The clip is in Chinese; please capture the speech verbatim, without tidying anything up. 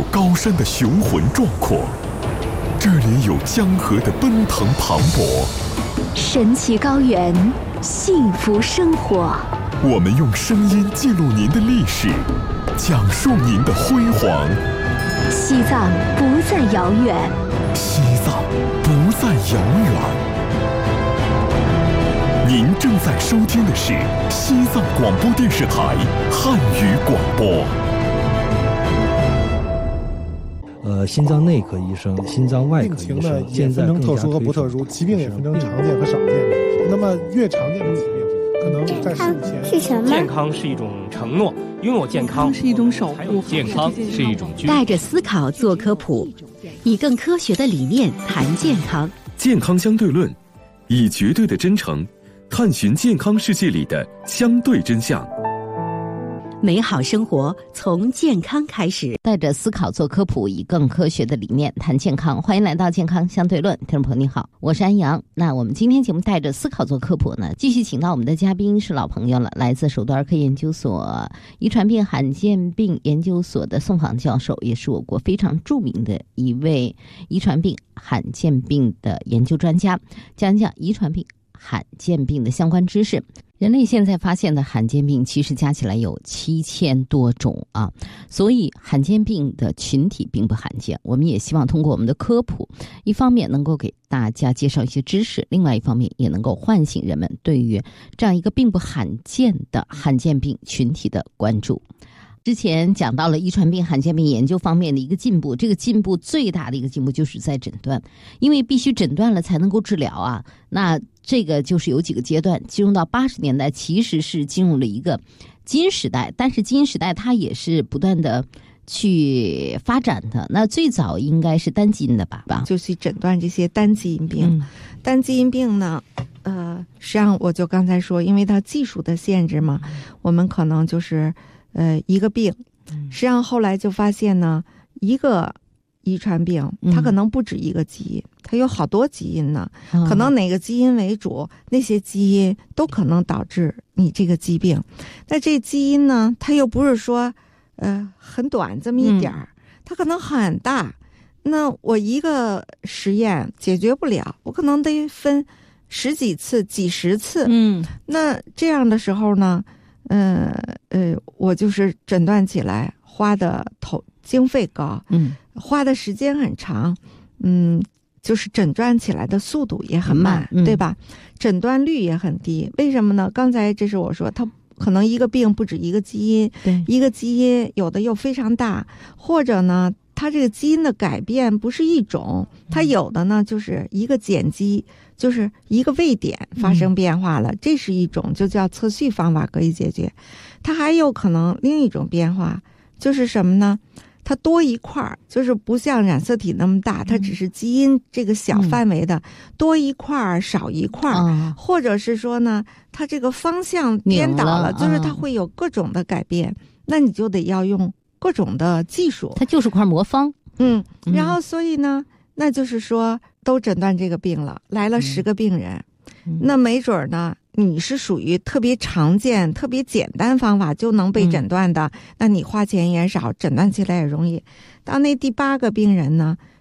有高山的雄浑壮阔，这里有江河的奔腾磅礴， 神奇高原，幸福生活。 我们用声音记录您的历史，讲述您的辉煌。 西藏不再遥远， 西藏不再遥远。您正在收听的是西藏广播电视台汉语广播。 呃，心脏内科医生、心脏外科医生， 病情呢也分成特殊和不特殊，疾病也分成常见和少见。那么越常见的疾病，可能在事前是什么？ 健康是一种承诺，拥有健康是一种守护， 健康是一种居。 带着思考做科普，以更科学的理念谈健康。 健康相对论，以绝对的真诚探寻健康世界里的相对真相。 美好生活从健康开始， 带着思考做科普，以更科学的理念谈健康。欢迎来到健康相对论，听众朋友你好，我是安阳。那我们今天节目带着思考做科普呢，继续请到我们的嘉宾是老朋友了，来自首都儿科研究所遗传病罕见病研究所的宋昉教授，也是我国非常著名的一位遗传病罕见病的研究专家，讲讲遗传病罕见病的相关知识。人类现在发现的罕见病其实加起来有七千多种啊，所以罕见病的群体并不罕见。我们也希望通过我们的科普，一方面能够给大家介绍一些知识，另外一方面也能够唤醒人们对于这样一个并不罕见的罕见病群体的关注。之前讲到了遗传病罕见病研究方面的一个进步，这个进步最大的一个进步就是在诊断，因为必须诊断了才能够治疗啊。那这个就是有几个阶段，进入到八十年代其实是进入了一个基因时代，但是基因时代它也是不断的去发展的。那最早应该是单基因的吧， 就去诊断这些单基因病。嗯、单基因病呢，呃，实际上我就刚才说，因为它技术的限制嘛，我们可能就是呃一个病。实际上后来就发现呢，一个遗传病它可能不止一个基因，嗯、它有好多基因呢，嗯、可能哪个基因为主，那些基因都可能导致你这个疾病。那这基因呢，它又不是说呃很短这么一点儿，嗯、它可能很大。那我一个实验解决不了，我可能得分十几次、几十次。嗯，那这样的时候呢，呃呃，我就是诊断起来花的头经费高，嗯。花的时间很长，嗯，就是诊断起来的速度也很慢，嗯、对吧？诊断率也很低。为什么呢？刚才这是我说，它可能一个病不止一个基因，对，一个基因有的又非常大，或者呢，它这个基因的改变不是一种，它有的呢就是一个碱基，就是一个位点发生变化了，嗯、这是一种，就叫测序方法可以解决。它还有可能另一种变化，就是什么呢？它多一块，就是不像染色体那么大，它只是基因这个小范围的，嗯、多一块少一块，嗯、或者是说呢，它这个方向颠倒了，了就是它会有各种的改变，嗯、那你就得要用各种的技术。 它就是块魔方， 嗯，然后所以呢，那就是说都诊断这个病了，来了十个病人，嗯、那没准呢。你是属于特别常见、特别简单方法就能被诊断的，嗯、那你花钱也少，诊断起来也容易。到那第八个病人呢，